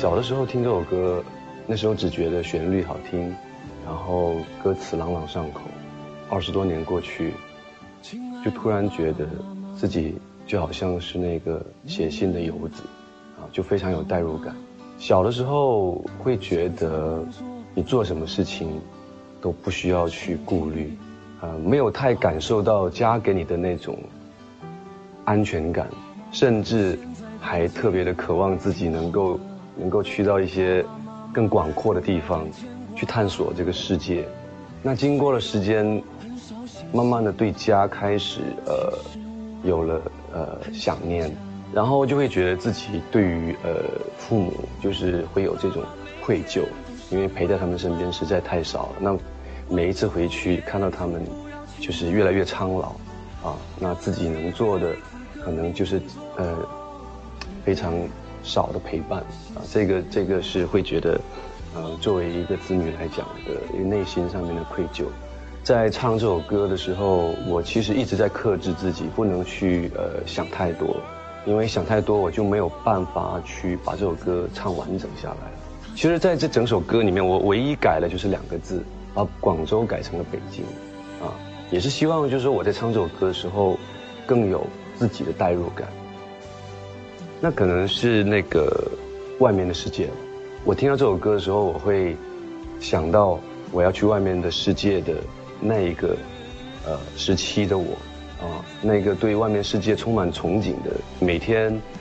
小的时候听这首歌，那时候只觉得旋律好听，然后歌词朗朗上口。20多年过去，就突然觉得自己就好像是那个写信的游子，就非常有代入感。小的时候会觉得，你做什么事情都不需要去顾虑，没有太感受到家给你的那种安全感，甚至还特别的渴望自己能够去到一些更广阔的地方，去探索这个世界。那经过了时间，慢慢的对家开始有了想念，然后就会觉得自己对于父母就是会有这种愧疚，因为陪在他们身边实在太少了。那每一次回去看到他们就是越来越苍老那自己能做的可能就是非常少的陪伴这个是会觉得作为一个子女来讲的一个内心上面的愧疚。在唱这首歌的时候，我其实一直在克制自己，不能去想太多，因为想太多我就没有办法去把这首歌唱完整下来。其实在这整首歌里面，我唯一改了就是2个字，把广州改成了北京也是希望就是说我在唱这首歌的时候更有自己的代入感。那可能是那个外面的世界了。我听到这首歌的时候，我会想到我要去外面的世界的那一个时期的我那个对外面世界充满憧憬的，每天